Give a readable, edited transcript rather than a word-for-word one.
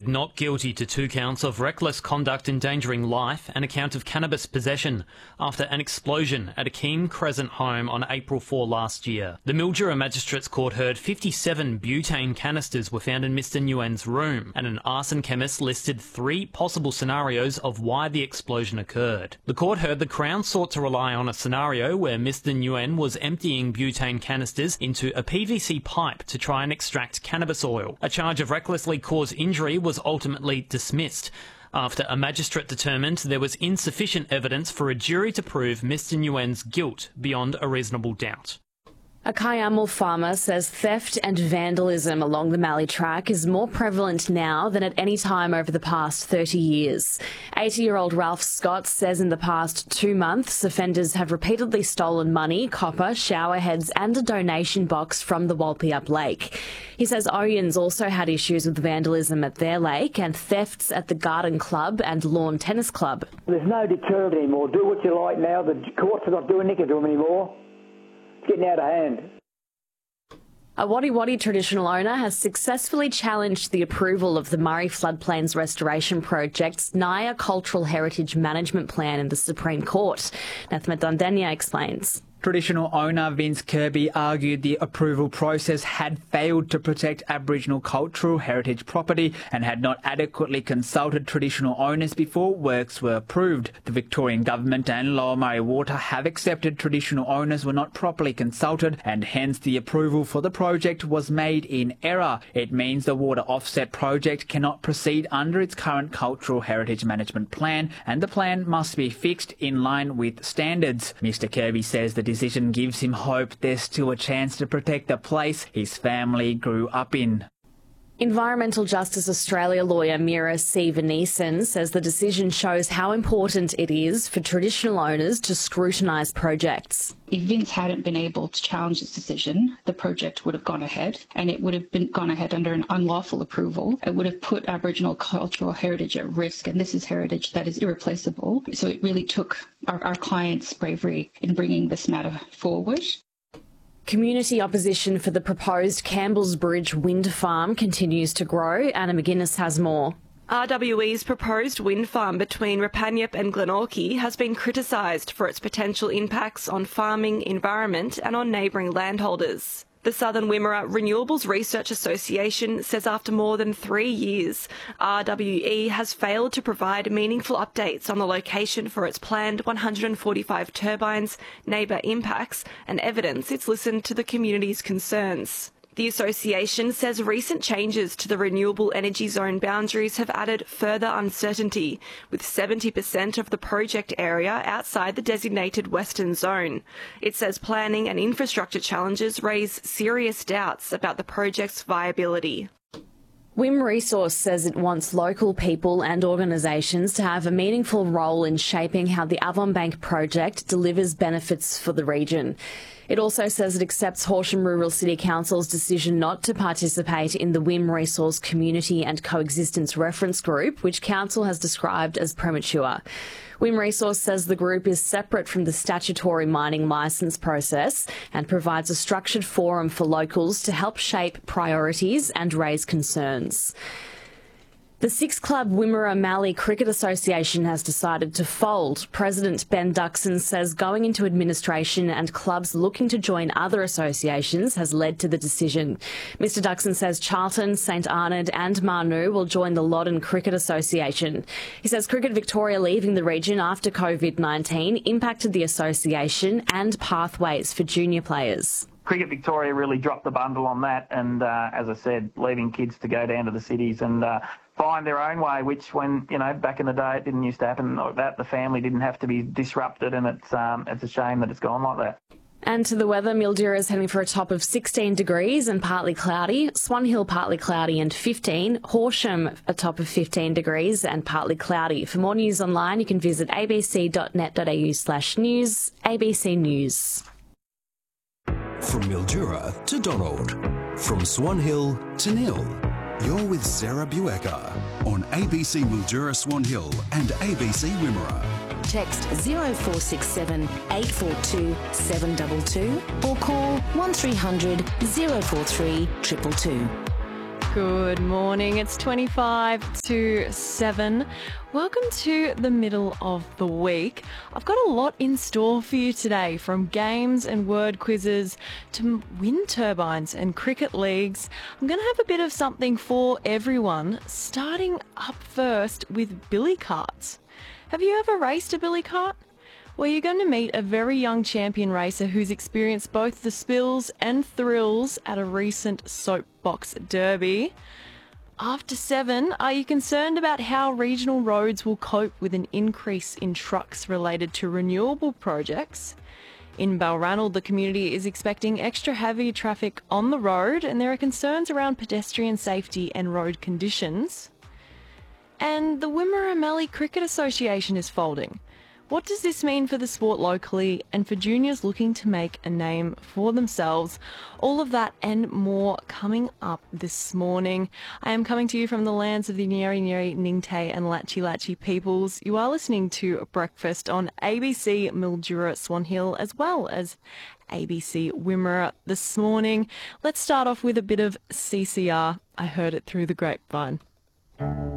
pleaded not guilty to 2 counts of reckless conduct endangering life and a count of cannabis possession after an explosion at a Keene Crescent home on April 4 last year. The Mildura Magistrates Court heard 57 butane canisters were found in Mr Nguyen's room, and an arson chemist listed 3 possible scenarios of why the explosion occurred. The court heard the Crown sought to rely on a scenario where Mr Nguyen was emptying butane canisters into a PVC pipe to try and extract cannabis oil. A charge of recklessly caused injury was ultimately dismissed after a magistrate determined there was insufficient evidence for a jury to prove Mr Nguyen's guilt beyond a reasonable doubt. A Kiamal farmer says theft and vandalism along the Mallee Track is more prevalent now than at any time over the past 30 years. 80-year-old Ralph Scott says in the past 2 months, offenders have repeatedly stolen money, copper, shower heads and a donation box from the Walpiup Lake. He says Oyens also had issues with vandalism at their lake and thefts at the Garden Club and Lawn Tennis Club. There's no deterrent anymore. Do what you like now. The courts are not doing anything to them anymore. Getting out of hand. A Wadi Wadi traditional owner has successfully challenged the approval of the Murray Floodplains Restoration Project's Naya Cultural Heritage Management Plan in the Supreme Court. Nathmet Dundania explains. Traditional owner Vince Kirby argued the approval process had failed to protect Aboriginal cultural heritage property and had not adequately consulted traditional owners before works were approved. The Victorian Government and Lower Murray Water have accepted traditional owners were not properly consulted and hence the approval for the project was made in error. It means the water offset project cannot proceed under its current cultural heritage management plan and the plan must be fixed in line with standards. Mr Kirby says the decision gives him hope there's still a chance to protect the place his family grew up in. Environmental Justice Australia lawyer Mira Sivaneesan says the decision shows how important it is for traditional owners to scrutinise projects. If Vince hadn't been able to challenge this decision, the project would have gone ahead, and it would have gone ahead under an unlawful approval. It would have put Aboriginal cultural heritage at risk, and this is heritage that is irreplaceable. So it really took our client's bravery in bringing this matter forward. Community opposition for the proposed Campbell's Bridge wind farm continues to grow. Anna McGuinness has more. RWE's proposed wind farm between Rapanyup and Glenorchy has been criticised for its potential impacts on farming, environment and on neighbouring landholders. The Southern Wimmera Renewables Research Association says after more than 3 years, RWE has failed to provide meaningful updates on the location for its planned 145 turbines, neighbour impacts and evidence it's listened to the community's concerns. The association says recent changes to the renewable energy zone boundaries have added further uncertainty, with 70% of the project area outside the designated western zone. It says planning and infrastructure challenges raise serious doubts about the project's viability. WIM Resource says it wants local people and organisations to have a meaningful role in shaping how the Avonbank project delivers benefits for the region. It also says it accepts Horsham Rural City Council's decision not to participate in the WIM Resource Community and Coexistence Reference Group, which Council has described as premature. WIM Resource says the group is separate from the statutory mining licence process and provides a structured forum for locals to help shape priorities and raise concerns. The 6-club Wimmera Mallee Cricket Association has decided to fold. President Ben Duxon says going into administration and clubs looking to join other associations has led to the decision. Mr Duxon says Charlton, St Arnaud and Marnoo will join the Loddon Cricket Association. He says Cricket Victoria leaving the region after COVID-19 impacted the association and pathways for junior players. Cricket Victoria really dropped the bundle on that and, as I said, leaving kids to go down to the cities and find their own way, which when, back in the day it didn't used to happen like that. The family didn't have to be disrupted and it's a shame that it's gone like that. And to the weather, Mildura is heading for a top of 16 degrees and partly cloudy. Swan Hill partly cloudy and 15. Horsham a top of 15 degrees and partly cloudy. For more news online, you can visit abc.net.au/news. ABC News. From Mildura to Donald, from Swan Hill to Nil. You're with Sarah Buecker on ABC Mildura Swan Hill and ABC Wimmera. Text 0467 842 722 or call 1300 043 222. Good morning. It's 25 to 7. Welcome to the middle of the week. I've got a lot in store for you today, from games and word quizzes to wind turbines and cricket leagues. I'm going to have a bit of something for everyone, starting up first with billy carts. Have you ever raced a billy cart? Well, you're going to meet a very young champion racer who's experienced both the spills and thrills at a recent soapbox derby. After 7, are you concerned about how regional roads will cope with an increase in trucks related to renewable projects? In Balranald, the community is expecting extra heavy traffic on the road, and there are concerns around pedestrian safety and road conditions. And the Wimmera Mallee Cricket Association is folding. What does this mean for the sport locally and for juniors looking to make a name for themselves? All of that and more coming up this morning. I am coming to you from the lands of the Nyeri Nyeri, Ningtay and Latchi Latchi peoples. You are listening to Breakfast on ABC Mildura Swan Hill as well as ABC Wimmera this morning. Let's start off with a bit of CCR. I heard it through the grapevine.